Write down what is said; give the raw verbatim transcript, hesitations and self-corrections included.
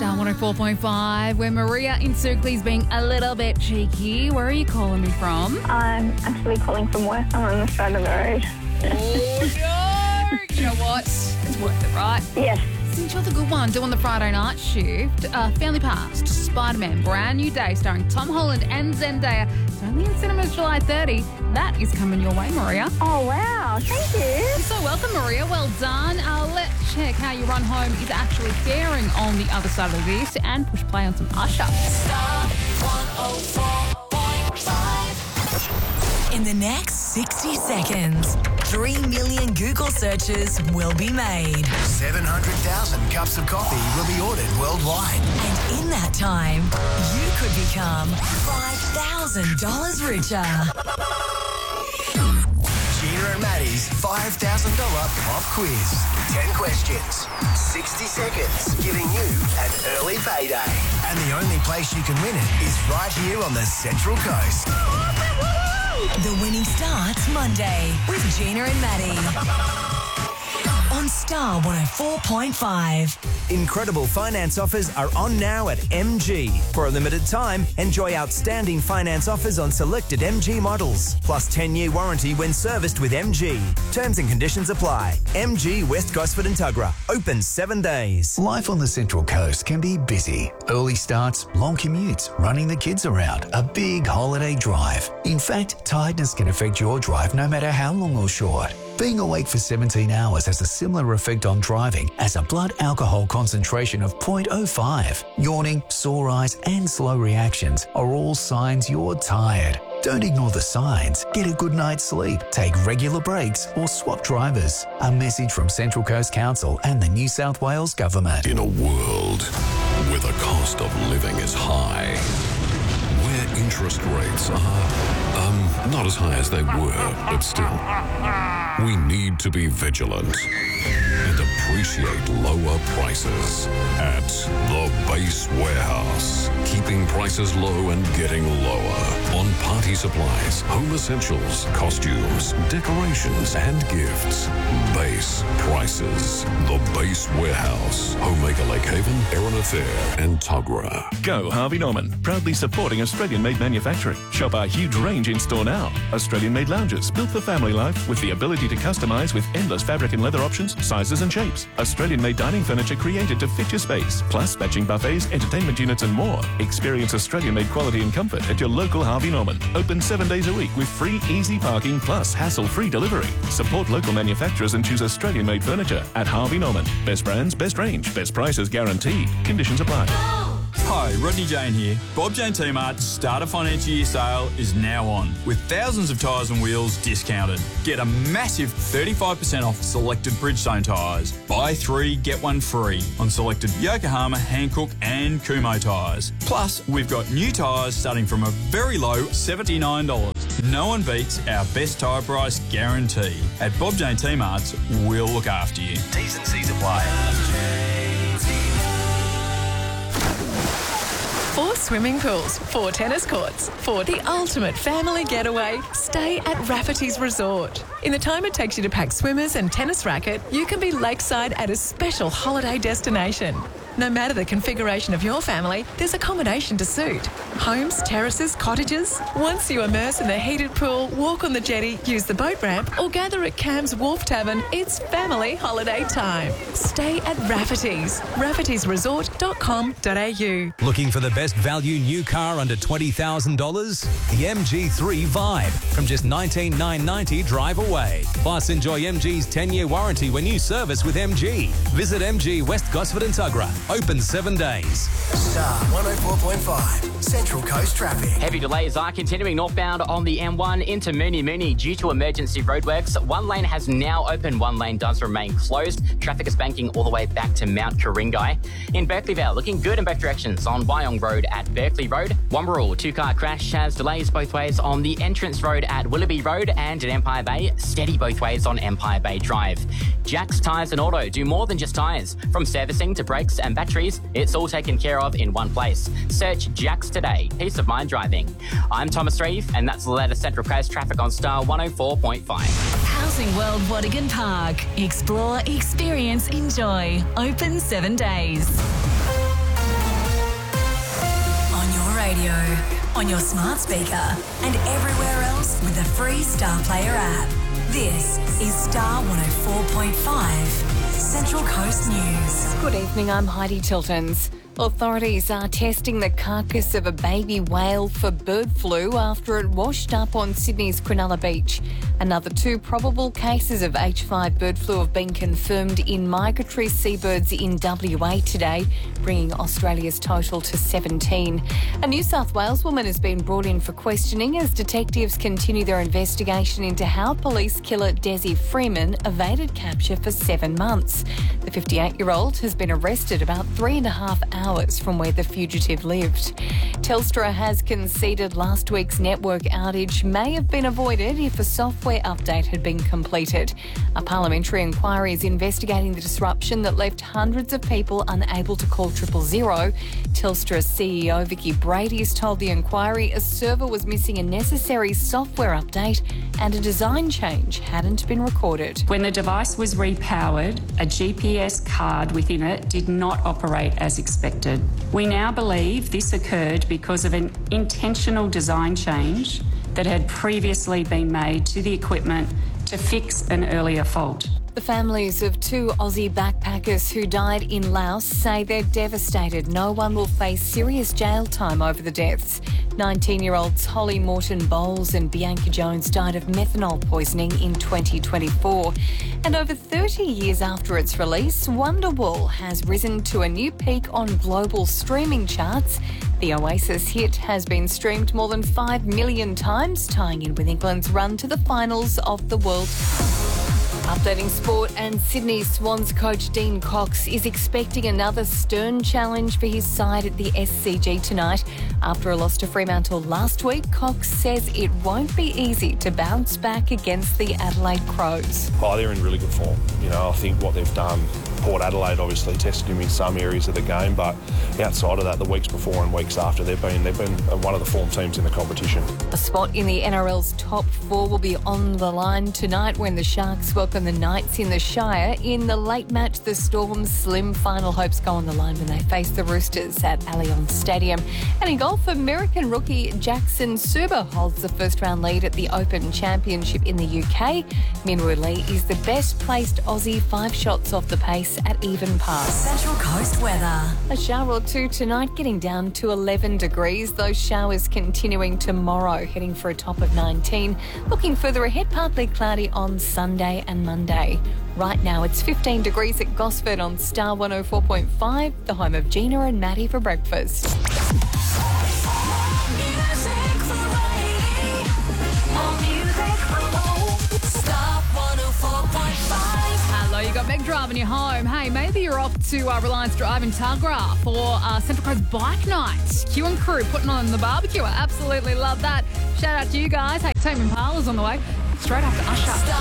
Star one oh four point five, where Maria in Suckley's being a little bit cheeky. Where are you calling me from? I'm actually calling from work. I'm on the side of the road. Oh, no! You know what? It's worth it, right? Yes. Since you're the good one doing the Friday night shift, uh, Family Past, Spider-Man, brand new day starring Tom Holland and Zendaya. It's only in cinemas July thirtieth. That is coming your way, Maria. Oh, wow. Thank you. You're so welcome, Maria. Well done. Uh, let's check how your run home is actually faring on the other side of this and push play on some Usher. Star one oh four point five. In the next sixty seconds, three million Google searches will be made. seven hundred thousand cups of coffee will be ordered worldwide. And in that time, you could become five thousand dollars richer. Gina and Maddie's five thousand dollars pop quiz. ten questions, sixty seconds, giving you an early payday. And the only place you can win it is right here on the Central Coast. The winning starts Monday with Gina and Maddie on Star one oh four point five. Incredible finance offers are on now at M G. For a limited time, enjoy outstanding finance offers on selected M G models, plus ten-year warranty when serviced with M G. Terms and conditions apply. M G West Gosford and Tuggerah. Open seven days. Life on the Central Coast can be busy. Early starts, long commutes, running the kids around, a big holiday drive. In fact, tiredness can affect your drive no matter how long or short. Being awake for seventeen hours has a similar effect on driving as a blood alcohol concentration of zero point zero five. Yawning, sore eyes and slow reactions are all signs you're tired. Don't ignore the signs. Get a good night's sleep, take regular breaks or swap drivers. A message from Central Coast Council and the New South Wales Government. In a world where the cost of living is high, where interest rates are, um, not as high as they were, but still, we need to be vigilant and appreciate lower prices at the Base Warehouse. Keeping prices low and getting lower on party supplies, home essentials, costumes, decorations, and gifts. Base prices. The Base Warehouse. Homemaker Lake Haven, Erina Fair, and Tuggerah. Go Harvey Norman, proudly supporting Australian-made manufacturing. Shop our huge range in store now. Australian-made lounges built for family life with the ability to customise with endless fabric and leather options, sizes and shapes. Australian-made dining furniture created to fit your space, plus matching buffets, entertainment units and more. Experience Australian-made quality and comfort at your local Harvey Norman. Open seven days a week with free easy parking plus hassle-free delivery. Support local manufacturers and choose Australian-made furniture at Harvey Norman. Best brands, best range, best prices guaranteed. Conditions apply. Hi, Rodney Jane here. Bob Jane T-Mart's Starter Financial Year sale is now on, with thousands of tyres and wheels discounted. Get a massive thirty-five percent off selected Bridgestone tyres. Buy three, get one free on selected Yokohama, Hankook and Kumho tyres. Plus, we've got new tyres starting from a very low seventy-nine dollars. No one beats our best tyre price guarantee. At Bob Jane T-Mart's, we'll look after you. T's and C's apply. Four swimming pools, four tennis courts. For the ultimate family getaway, stay at Rafferty's Resort. In the time it takes you to pack swimmers and tennis racket, you can be lakeside at a special holiday destination. No matter the configuration of your family, there's accommodation to suit. Homes, terraces, cottages. Once you immerse in the heated pool, walk on the jetty, use the boat ramp, or gather at Cam's Wharf Tavern, it's family holiday time. Stay at Rafferty's. raffertys resort dot com dot a u. Looking for the best value new car under twenty thousand dollars? The M G three Vibe from just nineteen thousand nine hundred ninety dollars drive away. Plus, enjoy M G's ten-year warranty when you service with M G. Visit M G West Gosford and Tuggerah. Open seven days. Star one oh four point five. Central Coast traffic. Heavy delays are continuing northbound on the M one into Moonee Moonee due to emergency roadworks. One lane has now opened, one lane does remain closed. Traffic is banking all the way back to Mount Ku-ring-gai. In Berkeley Vale, looking good in both directions on Wyong Road at Berkeley Road. Wambarrel, two-car crash has delays both ways on the entrance road at Willoughby Road, and at Empire Bay, steady both ways on Empire Bay Drive. Jack's Tyres and Auto do more than just tyres. From servicing to brakes and batteries, it's all taken care of in one place. Search Jack's today. Peace of mind driving. I'm Thomas Reeve, and that's the latest Central Coast traffic on Star one oh four point five. Housing World Wadigan Park. Explore, experience, enjoy. Open seven days. on your smart speaker and everywhere else with the free Star Player app. This is Star one oh four point five, Central Coast News. Good evening, I'm Heidi Tiltons. Authorities are testing the carcass of a baby whale for bird flu after it washed up on Sydney's Cronulla Beach. Another two probable cases of H five bird flu have been confirmed in migratory seabirds in W A today, bringing Australia's total to seventeen. A New South Wales woman has been brought in for questioning as detectives continue their investigation into how police killer Desi Freeman evaded capture for seven months. The fifty-eight-year-old has been arrested about three and a half hours from where the fugitive lived. Telstra has conceded last week's network outage may have been avoided if a software update had been completed. A parliamentary inquiry is investigating the disruption that left hundreds of people unable to call triple zero. Telstra C E O Vicky Brady has told the inquiry a server was missing a necessary software update and a design change hadn't been recorded. When the device was repowered, a G P S card within it did not operate as expected. We now believe this occurred because of an intentional design change that had previously been made to the equipment to fix an earlier fault. The families of two Aussie backpackers who died in Laos say they're devastated. No one will face serious jail time over the deaths. nineteen-year-olds Holly Morton Bowles and Bianca Jones died of methanol poisoning in twenty twenty-four. And over thirty years after its release, Wonderwall has risen to a new peak on global streaming charts. The Oasis hit has been streamed more than five million times, tying in with England's run to the finals of the World Cup. Updating sport, and Sydney Swans coach Dean Cox is expecting another stern challenge for his side at the S C G tonight. After a loss to Fremantle last week, Cox says it won't be easy to bounce back against the Adelaide Crows. Oh, they're in really good form. You know, I think what they've done, Port Adelaide obviously tested him in some areas of the game, but outside of that, the weeks before and weeks after, they've been they've been one of the form teams in the competition. A spot in the N R L's top four will be on the line tonight when the Sharks welcome the Knights in the Shire. In the late match, the Storm's slim final hopes go on the line when they face the Roosters at Allianz Stadium. And in golf, American rookie Jackson Suber holds the first-round lead at the Open Championship in the U K. Minwoo Lee is the best-placed Aussie, five shots off the pace at even par. Central Coast weather. A shower or two tonight, getting down to eleven degrees. Those showers continuing tomorrow, heading for a top of nineteen. Looking further ahead, partly cloudy on Sunday and Monday. Right now, it's fifteen degrees at Gosford on Star one oh four point five, the home of Gina and Maddie for breakfast. Hello, you got Meg driving you home. Hey, maybe you're off to uh, Reliance Drive in Tuggerah for uh, Central Coast Bike Night. Q and crew putting on the barbecue. I absolutely love that. Shout out to you guys. Hey, Tame Impala's on the way. Straight after Usher.